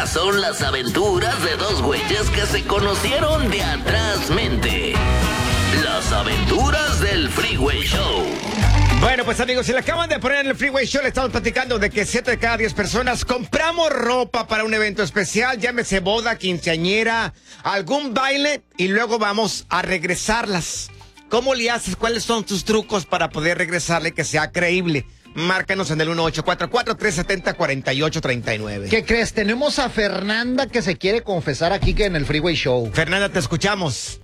Estas son las aventuras de dos güeyes que se conocieron de atrás mente. Las aventuras del Freeway Show. Bueno, pues amigos, si le acaban de poner en el Freeway Show, le estamos platicando de que 7 de cada 10 personas compramos ropa para un evento especial, llámese boda, quinceañera, algún baile, y luego vamos a regresarlas. ¿Cómo le haces? ¿Cuáles son tus trucos para poder regresarle que sea creíble? Márcanos en el 1844-370-4839. ¿Qué crees? Tenemos a Fernanda que se quiere confesar aquí que en el Freeway Show. Fernanda, te escuchamos.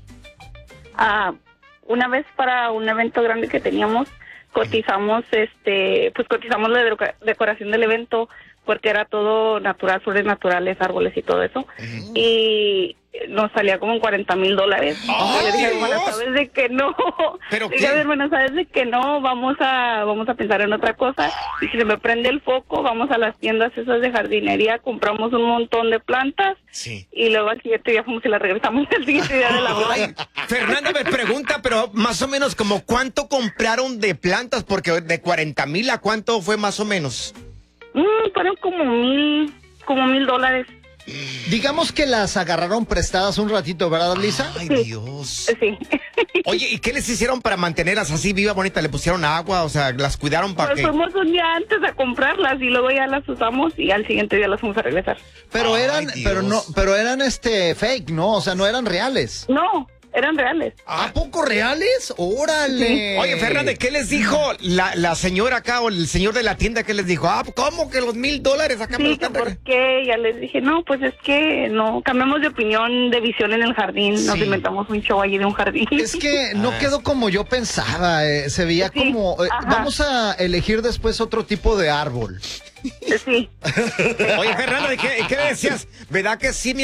Una vez para un evento grande que teníamos, cotizamos cotizamos la decoración del evento porque era todo natural, flores naturales, árboles y todo eso. Y nos salía como en $40,000. ¡Ay, y le dije, Dios! hermana, ¿sabes de que no? ¿Pero le dije, qué? hermana, ¿sabes de que no? Vamos a pensar en otra cosa. Y si se me prende el foco, vamos a las tiendas esas de jardinería, compramos un montón de plantas. Sí. Y luego al siguiente día fuimos y las regresamos el siguiente día de la boda. Ay, Fernanda me pregunta, pero más o menos como ¿cuánto compraron de plantas? Porque de 40,000 a ¿cuánto fue más o menos? Fueron como $1,000. Digamos que las agarraron prestadas un ratito, ¿verdad, Lisa? Ay, Dios. Sí. Oye, ¿y qué les hicieron para mantenerlas así viva, bonita? ¿Le pusieron agua? O sea, ¿las cuidaron para Pues que...? fuimos un día antes a comprarlas y luego ya las usamos y al siguiente día las fuimos a regresar. Pero Ay, eran, Dios. pero eran fake, ¿no? O sea, no eran reales. No, eran reales. ¿A poco reales? ¡Órale! Oye, Fernanda, ¿qué les dijo la señora acá o el señor de la tienda? ¿Qué les dijo? ¿Cómo que los $1,000 acá me Sí, los que están por qué, ya les dije, no, pues es que no, cambiamos de opinión, de visión en el jardín, nos Sí. inventamos un show allí de un jardín. Es que no quedó como yo pensaba, se veía Sí, como... ajá. vamos a elegir después otro tipo de árbol. Sí. Oye, Fernanda, ¿qué decías? ¿Verdad que sí, mi